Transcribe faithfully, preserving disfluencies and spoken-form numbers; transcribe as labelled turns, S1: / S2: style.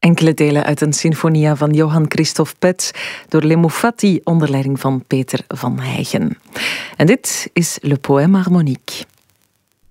S1: Enkele delen uit een sinfonia van Johann Christoph Petz door Le Moufati onder leiding van Peter van Heijgen. En dit is Le Poème Harmonique.